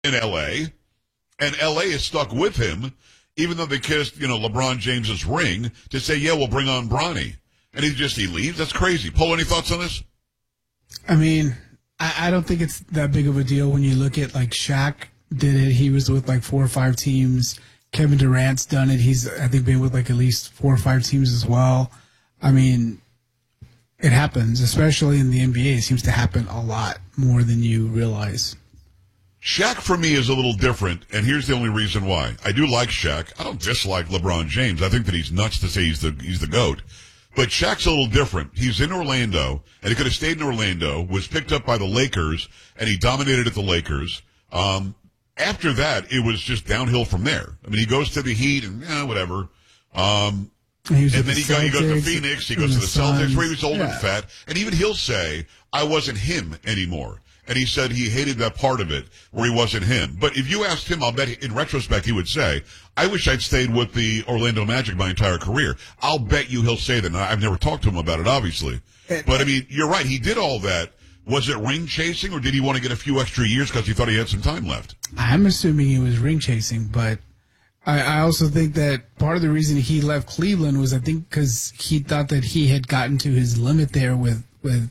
in L.A., and L.A. is stuck with him, even though they kissed, LeBron James's ring, to say, yeah, we'll bring on Bronny. And he leaves? That's crazy. Paul, any thoughts on this? I mean, I don't think it's that big of a deal when you look at, like, Shaq did it. He was with, like, 4 or 5 teams. Kevin Durant's done it. He's, I think, been with, like, at least 4 or 5 teams as well. I mean, it happens, especially in the NBA. It seems to happen a lot more than you realize. Shaq, for me, is a little different, and here's the only reason why. I do like Shaq. I don't dislike LeBron James. I think that he's nuts to say he's the GOAT. But Shaq's a little different. He's in Orlando, and he could have stayed in Orlando, was picked up by the Lakers, and he dominated at the Lakers. After that, it was just downhill from there. I mean, he goes to the Heat, and whatever. And then he goes to Phoenix, he goes to the Celtics, where he was old and fat, and even he'll say, I wasn't him anymore. And he said he hated that part of it where he wasn't him. But if you asked him, I'll bet in retrospect he would say, I wish I'd stayed with the Orlando Magic my entire career. I'll bet you he'll say that. Now, I've never talked to him about it, obviously. But, I mean, you're right. He did all that. Was it ring chasing, or did he want to get a few extra years because he thought he had some time left? I'm assuming he was ring chasing, but I also think that part of the reason he left Cleveland was, I think, because he thought that he had gotten to his limit there with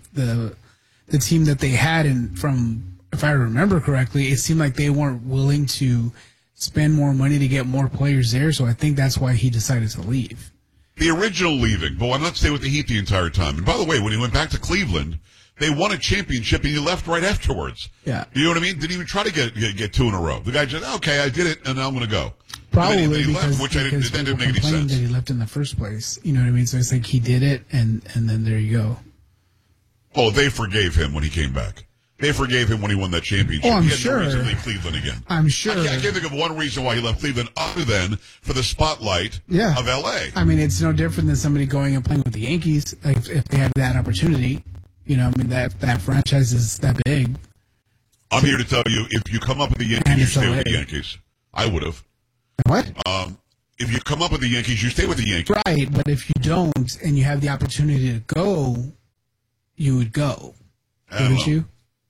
the team that they had, and if I remember correctly, it seemed like they weren't willing to spend more money to get more players there, so I think that's why he decided to leave. The original leaving, but why not stay with the Heat the entire time? And by the way, when he went back to Cleveland, they won a championship, and he left right afterwards. Yeah. You know what I mean? Didn't even try to get 2 in a row. The guy just, okay, I did it, and now I'm going to go. Probably and then he because, left, which because didn't make any sense. That he left in the first place. You know what I mean? So it's like he did it, and then there you go. Oh, they forgave him when he came back. They forgave him when he won that championship. Oh, I'm he had sure. no reason to leave Cleveland again. I'm sure. I can't think of one reason why he left Cleveland other than for the spotlight of L.A. I mean, it's no different than somebody going and playing with the Yankees if they had that opportunity. You know, I mean, that franchise is that big. I'm here to tell you, if you come up with the Yankees, you stay with the Yankees. I would have. What? If you come up with the Yankees, you stay with the Yankees. Right, but if you don't and you have the opportunity to go, you would go. Wouldn't you?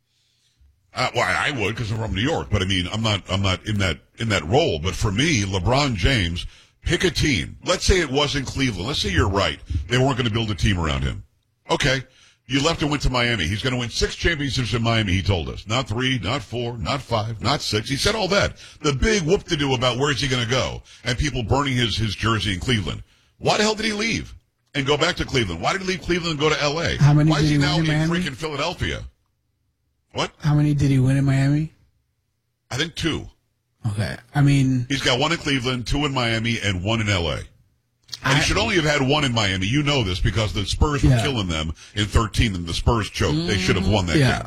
Well, I would because I'm from New York, but I mean, I'm not in that role. But for me, LeBron James, pick a team. Let's say it wasn't Cleveland. Let's say you're right. They weren't going to build a team around him. Okay. You left and went to Miami. He's going to win 6 championships in Miami, he told us. Not 3, not 4, not 5, not 6. He said all that. The big whoop-to-do about where's he going to go and people burning his jersey in Cleveland. Why the hell did he leave and go back to Cleveland? Why did he leave Cleveland and go to L.A.? Why is he win now in in Miami? freaking Philadelphia? What? How many did he win in Miami? I think 2. Okay. I mean, he's got 1 in Cleveland, 2 in Miami, and 1 in L.A. And he should only have had 1 in Miami. You know this because the Spurs were killing them in 13 and the Spurs choked. They should have won that game.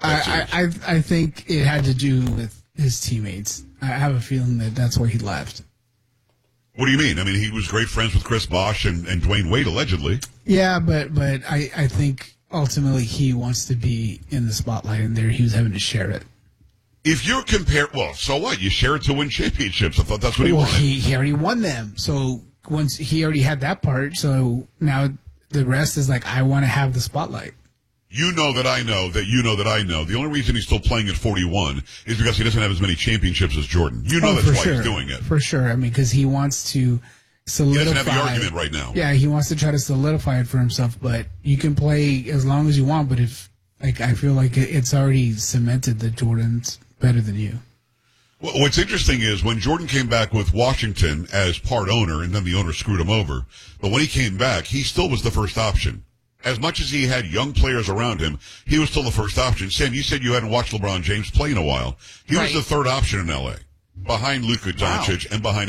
I think it had to do with his teammates. I have a feeling that's why he left. What do you mean? I mean, he was great friends with Chris Bosh and Dwayne Wade, allegedly. Yeah, but I think ultimately he wants to be in the spotlight, and there he was having to share it. If you're well, so what? You share it to win championships. I thought that's what he wanted. He already won them, so once he already had that part, so now the rest is like, I want to have the spotlight. You know that I know that you know that I know. The only reason he's still playing at 41 is because he doesn't have as many championships as Jordan. You know that's why he's doing it. For sure. I mean, because he wants to solidify. He doesn't have the argument right now. Yeah, he wants to try to solidify it for himself, but you can play as long as you want, but if, like, I feel like it's already cemented that Jordan's better than you. Well, what's interesting is when Jordan came back with Washington as part owner, and then the owner screwed him over, but when he came back, he still was the first option. As much as he had young players around him, he was still the first option. Sam, you said you hadn't watched LeBron James play in a while. He was the third option in L.A., behind Luka Doncic and behind,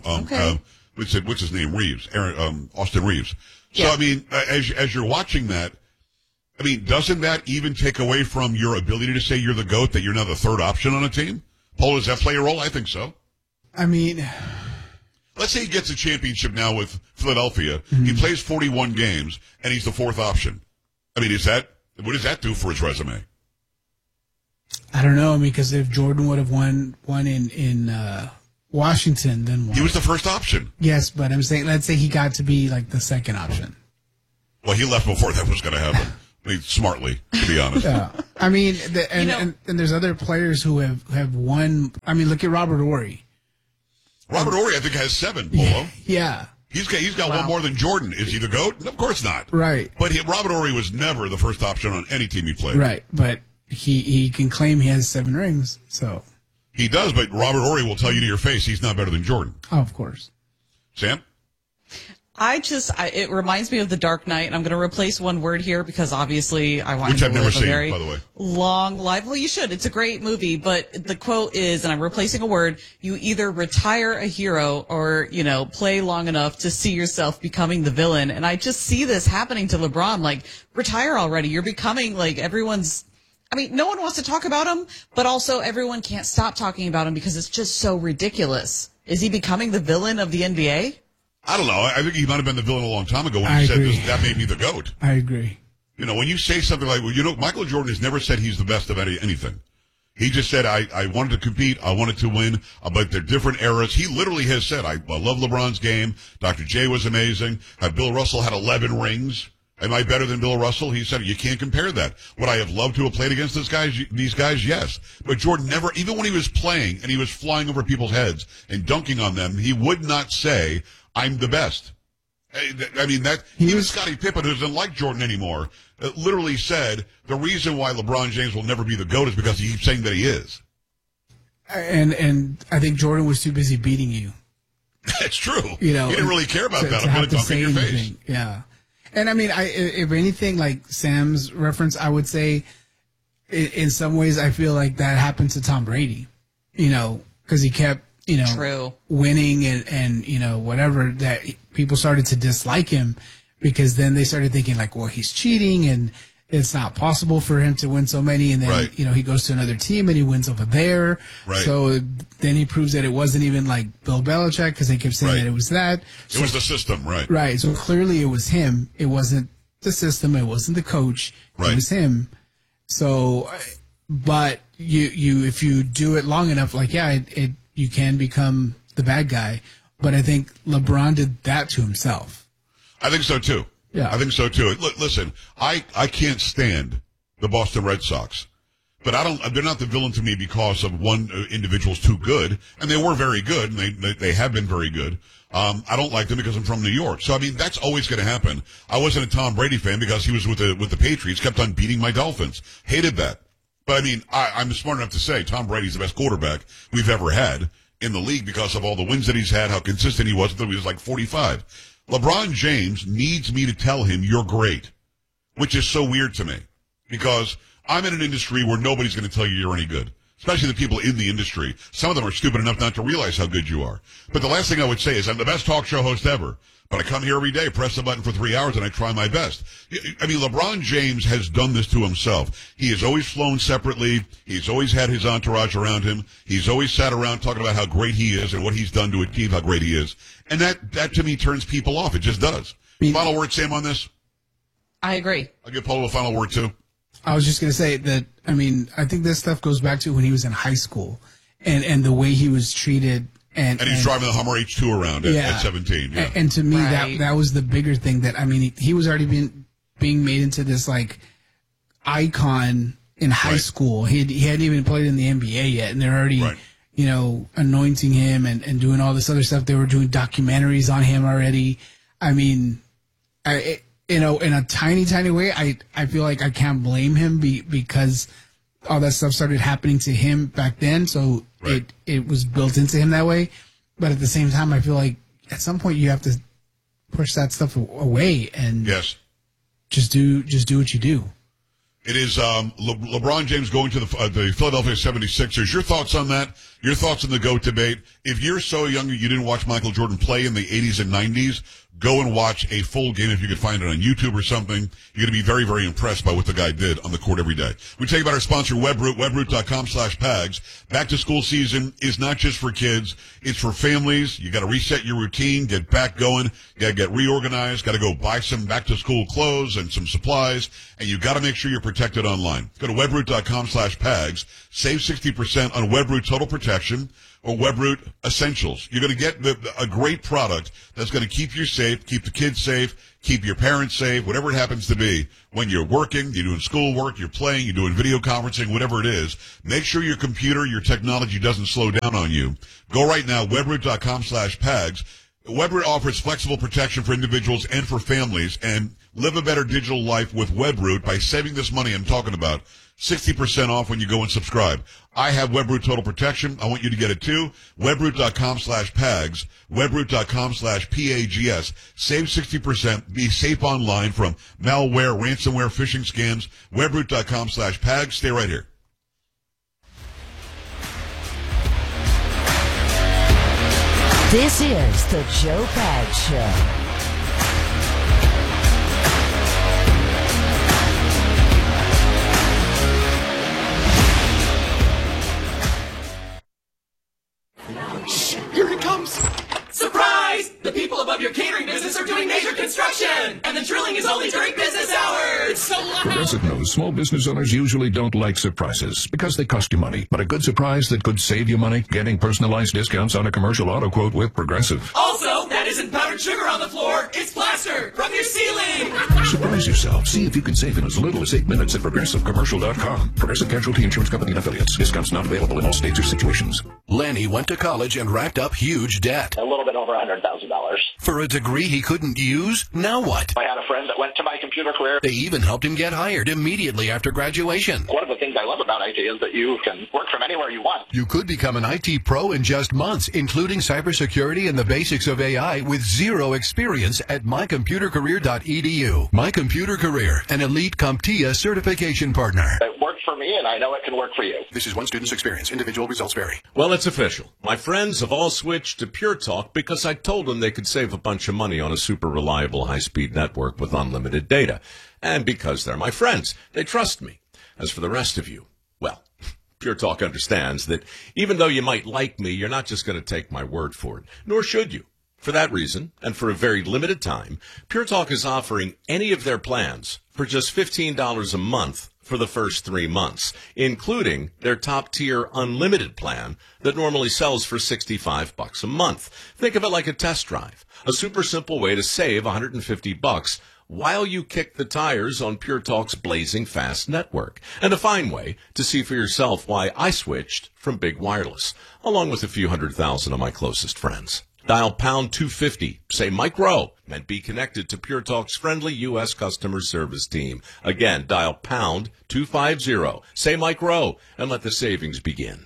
what's his name, Reeves, Austin Reeves. So, I mean, as you're watching that, I mean, doesn't that even take away from your ability to say you're the GOAT, that you're now the third option on a team? Paul, does that play a role? I think so. I mean, let's say he gets a championship now with Philadelphia. Mm-hmm. He plays 41 games, and he's the fourth option. I mean, what does that do for his resume? I don't know. I mean, because if Jordan would have won in Washington, then what? He was the first option. Yes, but I'm saying, let's say he got to be like the second option. Well, he left before that was going to happen. I mean, smartly, to be honest. Yeah. I mean, and there's other players who have won. I mean, look at Robert Horry. Robert Horry, I think, has 7, Polo. Yeah. He's got one more than Jordan. Is he the GOAT? Of course not. Right. But Robert Horry was never the first option on any team he played. Right. But he can claim he has 7 rings. So he does, but Robert Horry will tell you to your face he's not better than Jordan. Oh, of course. Sam? It reminds me of The Dark Knight, and I'm going to replace one word here because obviously I want Which to I've never live a seen, very by the way. long life. Well, you should. It's a great movie, but the quote is, and I'm replacing a word, you either retire a hero or, play long enough to see yourself becoming the villain. And I just see this happening to LeBron, like, retire already. You're becoming, like, no one wants to talk about him, but also everyone can't stop talking about him because it's just so ridiculous. Is he becoming the villain of the NBA? I don't know. I think he might have been the villain a long time ago when he said that made me the GOAT. I agree. When you say something like, Michael Jordan has never said he's the best of anything. He just said, I wanted to compete, I wanted to win, but they're different eras. He literally has said, I love LeBron's game. Dr. J was amazing. Bill Russell had 11 rings. Am I better than Bill Russell? He said, you can't compare that. Would I have loved to have played against these guys? Yes. But Jordan never, even when he was playing and he was flying over people's heads and dunking on them, he would not say, I'm the best. I mean, even Scottie Pippen, who doesn't like Jordan anymore, literally said the reason why LeBron James will never be the GOAT is because he keeps saying that he is. And I think Jordan was too busy beating you. That's true. He didn't really care about that. I'm going to dunk in your face. Yeah. And I mean, if anything, like Sam's reference, I would say in some ways I feel like that happened to Tom Brady, because he kept, True. winning and whatever, that people started to dislike him because then they started thinking like, well, he's cheating and it's not possible for him to win so many. And then, right. He goes to another team and he wins over there. Right. So then he proves that it wasn't even like Bill Belichick because they kept saying that it was that. It was the system, right? Right. So clearly it was him. It wasn't the system. It wasn't the coach. Right. It was him. So, but you if you do it long enough, like, you can become the bad guy. But I think LeBron did that to himself. I think so too. Yeah. I think so too. Listen, I can't stand the Boston Red Sox, but they're not the villain to me because of one individual's too good, and they were very good, and they have been very good. I don't like them because I'm from New York. So, I mean, that's always going to happen. I wasn't a Tom Brady fan because he was with the Patriots, kept on beating my Dolphins. Hated that. But I mean, I'm smart enough to say Tom Brady's the best quarterback we've ever had in the league because of all the wins that he's had, how consistent he was until he was like 45. LeBron James needs me to tell him you're great, which is so weird to me because I'm in an industry where nobody's going to tell you you're any good, especially the people in the industry. Some of them are stupid enough not to realize how good you are. But the last thing I would say is I'm the best talk show host ever. But I come here every day, press the button for 3 hours, and I try my best. I mean, LeBron James has done this to himself. He has always flown separately. He's always had his entourage around him. He's always sat around talking about how great he is and what he's done to achieve how great he is. And that to me turns people off. It just does. Final word, Sam, on this? I agree. I'll give Polo a final word, too. I was just going to say that, I mean, I think this stuff goes back to when he was in high school and the way he was treated. And he's driving the Hummer H2 around at 17. Yeah. And to me, Right. that was the bigger thing that, I mean, he was already being made into this like icon in high school. He hadn't even played in the NBA yet. And they're already, anointing him and doing all this other stuff. They were doing documentaries on him already. I mean, in a tiny, tiny way, I feel like I can't blame him because all that stuff started happening to him back then. So it was built into him that way. But at the same time, I feel like at some point you have to push that stuff away and just do what you do. It is LeBron James going to the Philadelphia 76ers. Your thoughts on that? Your thoughts on the GOAT debate? If you're so young you didn't watch Michael Jordan play in the 80s and 90s, go and watch a full game if you could find it on YouTube or something. You're going to be very, very impressed by what the guy did on the court every day. We tell you about our sponsor, Webroot, webroot.com/Pags. Back to school season is not just for kids. It's for families. You got to reset your routine, get back going. You got to get reorganized, got to go buy some back to school clothes and some supplies, and you got to make sure you're protected online. Go to webroot.com/Pags. Save 60% on Webroot Total Protection Protection or WebRoot Essentials. You're going to get a great product that's going to keep you safe, keep the kids safe, keep your parents safe, whatever it happens to be. When you're working, you're doing schoolwork, you're playing, you're doing video conferencing, whatever it is, make sure your computer, your technology doesn't slow down on you. Go right now, webroot.com/PAGS. WebRoot offers flexible protection for individuals and for families, and live a better digital life with WebRoot by saving this money I'm talking about. 60% off when you go and subscribe. I have WebRoot Total Protection. I want you to get it too. WebRoot.com/PAGS. WebRoot.com/PAGS. Save 60%. Be safe online from malware, ransomware, phishing scams. WebRoot.com/PAGS. Stay right here. This is the Joe Pags Show. Here it comes! Surprise! The people above your catering business are doing major construction! And the drilling is only during business hours! So loud! Progressive knows small business owners usually don't like surprises because they cost you money. But a good surprise that could save you money? Getting personalized discounts on a commercial auto quote with Progressive. Also, that isn't powdered sugar on the floor, it's plaster from your ceiling! Surprise yourself. See if you can save in as little as 8 minutes at ProgressiveCommercial.com. Progressive Casualty Insurance Company and Affiliates. Discounts not available in all states or situations. Lenny went to college and racked up huge debt. A little bit over $100,000. For a degree he couldn't use? Now what? I had a friend that went to My Computer Career. They even helped him get hired immediately after graduation. One of the things I love about IT is that you can work from anywhere you want. You could become an IT pro in just months, including cybersecurity and the basics of AI with zero experience at mycomputercareer.edu. My Computer Career, an elite CompTIA certification partner. It worked for me, and I know it can work for you. This is one student's experience. Individual results vary. Well, it's official. My friends have all switched to Pure Talk because I told them they could save a bunch of money on a super reliable high-speed network with unlimited data. And because they're my friends, they trust me. As for the rest of you, well, Pure Talk understands that even though you might like me, you're not just going to take my word for it, nor should you. For that reason, and for a very limited time, Pure Talk is offering any of their plans for just $15 a month for the first 3 months, including their top-tier unlimited plan that normally sells for $65 a month. Think of it like a test drive, a super simple way to save $150 while you kick the tires on Pure Talk's blazing fast network, and a fine way to see for yourself why I switched from big wireless, along with a few 100,000 of my closest friends. Dial pound 250, say Mike Rowe, and be connected to Pure Talk's friendly U.S. customer service team. Again, dial pound 250, say Mike Rowe, and let the savings begin.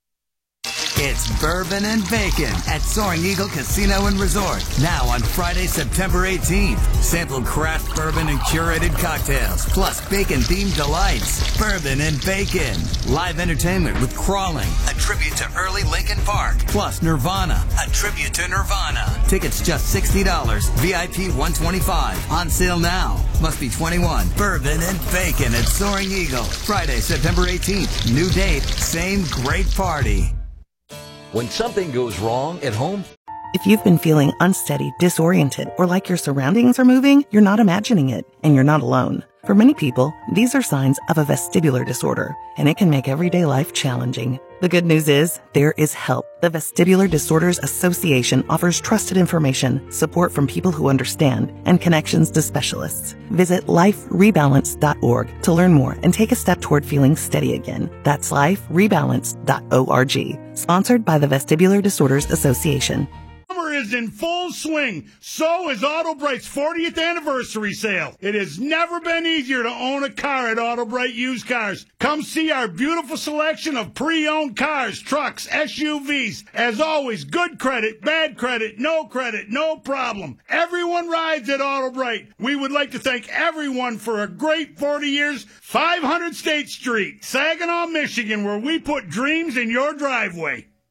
It's Bourbon and Bacon at Soaring Eagle Casino and Resort. Now on Friday, September 18th. Sample craft bourbon and curated cocktails, plus bacon-themed delights. Bourbon and Bacon. Live entertainment with Crawling, a tribute to early Linkin Park. Plus Nirvana, a tribute to Nirvana. Tickets just $60. VIP $125. On sale now. Must be 21. Bourbon and Bacon at Soaring Eagle. Friday, September 18th. New date, same great party. When something goes wrong at home, if you've been feeling unsteady, disoriented, or like your surroundings are moving, you're not imagining it, and you're not alone. For many people, these are signs of a vestibular disorder, and it can make everyday life challenging. The good news is, there is help. The Vestibular Disorders Association offers trusted information, support from people who understand, and connections to specialists. Visit liferebalance.org to learn more and take a step toward feeling steady again. That's liferebalance.org. Sponsored by the Vestibular Disorders Association. Summer is in full swing. So is AutoBright's 40th anniversary sale. It has never been easier to own a car at AutoBright Used Cars. Come see our beautiful selection of pre-owned cars, trucks, SUVs. As always, good credit, bad credit, no problem. Everyone rides at AutoBright. We would like to thank everyone for a great 40 years. 500 State Street, Saginaw, Michigan, where we put dreams in your driveway.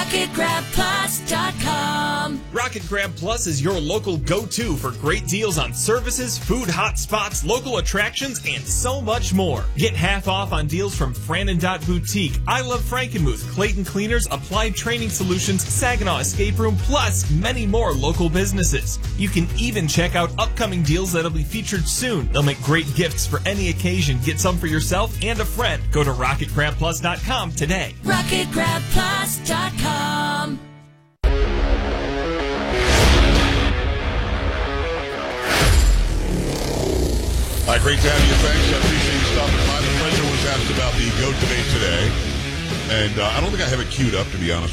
RocketGrabPlus.com. Rocket Grab Plus is your local go-to for great deals on services, food hot spots, local attractions, and so much more. Get half off on deals from Fran & Dot Boutique, I Love Frankenmuth, Clayton Cleaners, Applied Training Solutions, Saginaw Escape Room, plus many more local businesses. You can even check out upcoming deals that'll be featured soon. They'll make great gifts for any occasion. Get some for yourself and a friend. Go to RocketGrabPlus.com today. RocketGrabPlus.com. Hi, great to have you. Thanks. I appreciate you stopping by. The president was asked about the GOAT debate today, and I don't think I have it queued up, to be honest.